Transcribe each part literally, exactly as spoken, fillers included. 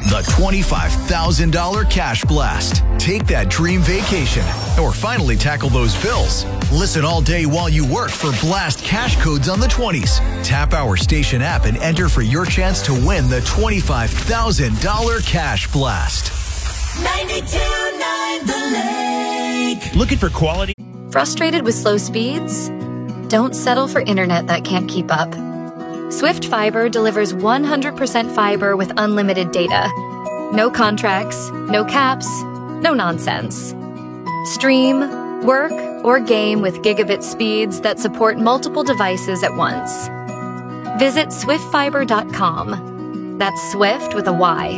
the twenty-five thousand dollars Cash Blast. Take that dream vacation or finally tackle those bills. Listen all day while you work for Blast cash codes on the twenties. Tap our station app and enter for your chance to win the twenty-five thousand dollars Cash Blast. ninety-two point nine The Lake. Looking for quality? Frustrated with slow speeds? Don't settle for internet that can't keep up. Swift Fiber delivers one hundred percent fiber with unlimited data. No contracts, no caps, no nonsense. Stream, work, or game with gigabit speeds that support multiple devices at once. Visit swift fiber dot com. That's Swift with a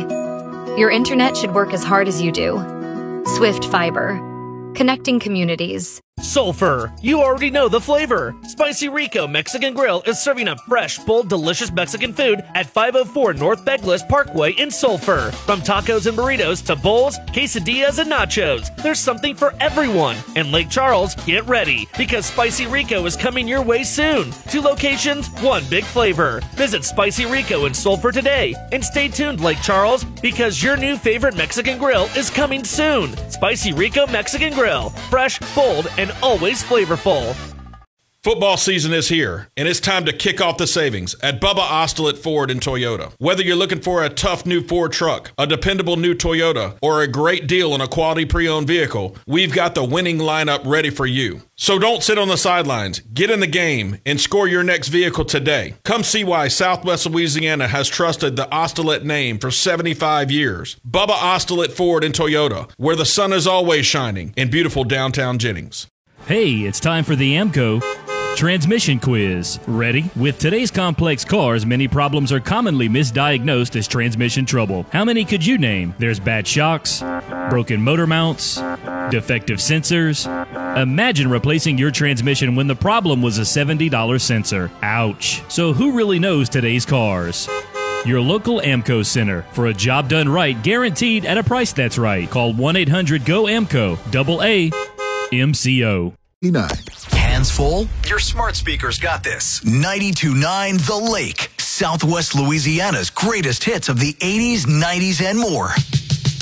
Y. Your internet should work as hard as you do. Swift Fiber. Connecting communities. Sulphur. You already know the flavor. Spicy Rico Mexican Grill is serving up fresh, bold, delicious Mexican food at five oh four North Douglas Parkway in Sulphur. From tacos and burritos to bowls, quesadillas, and nachos, there's something for everyone. And Lake Charles, get ready, because Spicy Rico is coming your way soon. Two locations, one big flavor. Visit Spicy Rico in Sulphur today. And stay tuned, Lake Charles, because your new favorite Mexican grill is coming soon. Spicy Rico Mexican Grill. Fresh, bold, and always flavorful. Football season is here, and it's time to kick off the savings at Bubba Ostelet Ford and Toyota. Whether you're looking for a tough new Ford truck, a dependable new Toyota, or a great deal on a quality pre-owned vehicle, we've got the winning lineup ready for you. So don't sit on the sidelines. Get in the game and score your next vehicle today. Come see why Southwest Louisiana has trusted the Ostelet name for seventy-five years. Bubba Ostelet Ford and Toyota, where the sun is always shining in beautiful downtown Jennings. Hey, it's time for the AMCO Transmission Quiz. Ready? With today's complex cars, many problems are commonly misdiagnosed as transmission trouble. How many could you name? There's bad shocks, broken motor mounts, defective sensors. Imagine replacing your transmission when the problem was a seventy dollars sensor. Ouch. So who really knows today's cars? Your local AMCO center. For a job done right, guaranteed at a price that's right. Call one eight hundred G O A M C O. Double A M C O. Hands full? Your smart speakers got this. ninety-two point nine The Lake. Southwest Louisiana's greatest hits of the eighties, nineties, and more.